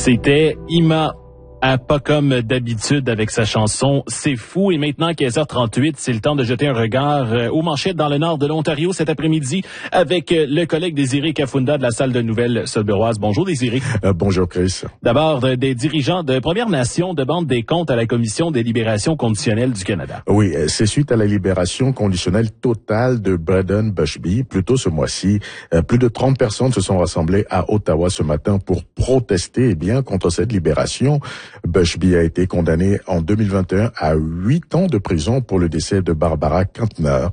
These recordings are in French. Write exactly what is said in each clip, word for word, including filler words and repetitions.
C'était Ima, à pas comme d'habitude avec sa chanson « C'est fou ». Et maintenant, quinze heures trente-huit, c'est le temps de jeter un regard euh, aux manchettes dans le nord de l'Ontario cet après-midi avec euh, le collègue Désiré Kafunda de la salle de nouvelles sudburoise. Bonjour Désiré. Euh, bonjour Chris. D'abord, euh, des dirigeants de Première Nation demandent des comptes à la Commission des libérations conditionnelles du Canada. Oui, c'est suite à la libération conditionnelle totale de Braden Bushby. Plus tôt ce mois-ci, euh, plus de trente personnes se sont rassemblées à Ottawa ce matin pour protester eh bien contre cette libération. Bushby a été condamné en deux mille vingt et un à huit ans de prison pour le décès de Barbara Kantner,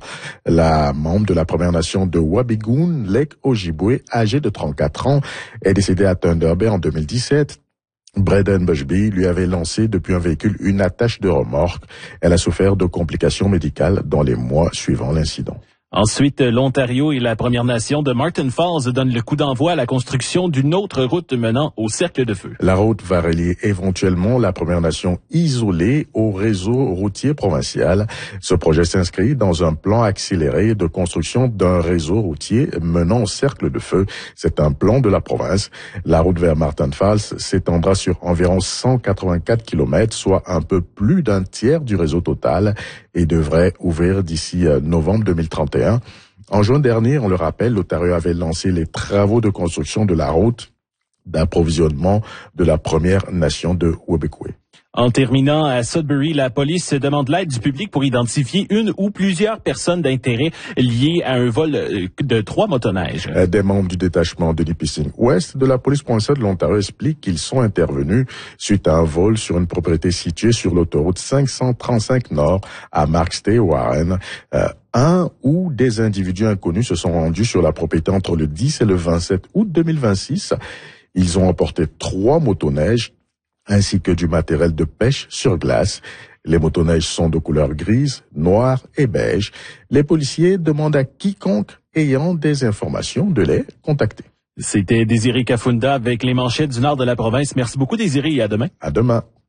la membre de la Première Nation de Wabigoon, Lake Ojibwe, âgée de trente-quatre ans, est décédée à Thunder Bay en deux mille dix-sept. Braden Bushby lui avait lancé depuis un véhicule une attache de remorque. Elle a souffert de complications médicales dans les mois suivant l'incident. Ensuite, l'Ontario et la Première Nation de Martin Falls donnent le coup d'envoi à la construction d'une autre route menant au Cercle de Feu. La route va relier éventuellement la Première Nation isolée au réseau routier provincial. Ce projet s'inscrit dans un plan accéléré de construction d'un réseau routier menant au Cercle de Feu. C'est un plan de la province. La route vers Martin Falls s'étendra sur environ cent quatre-vingt-quatre kilomètres, soit un peu plus d'un tiers du réseau total, et devrait ouvrir d'ici novembre deux mille trente et un. En juin dernier, on le rappelle, l'Ontario avait lancé les travaux de construction de la route d'approvisionnement de la Première Nation de Wabekwe. En terminant, à Sudbury, la police demande l'aide du public pour identifier une ou plusieurs personnes d'intérêt liées à un vol de trois motoneiges. Des membres du détachement de Nipissing Ouest de la police provinciale de l'Ontario expliquent qu'ils sont intervenus suite à un vol sur une propriété située sur l'autoroute cinq cent trente-cinq Nord à Markstay, Warren. Euh, un ou des individus inconnus se sont rendus sur la propriété entre le dix et le vingt-sept août deux mille vingt-six. Ils ont emporté trois motoneiges ainsi que du matériel de pêche sur glace. Les motoneiges sont de couleur grise, noire et beige. Les policiers demandent à quiconque ayant des informations de les contacter. C'était Désiré Kafunda avec les manchettes du nord de la province. Merci beaucoup Désiré et à demain. À demain.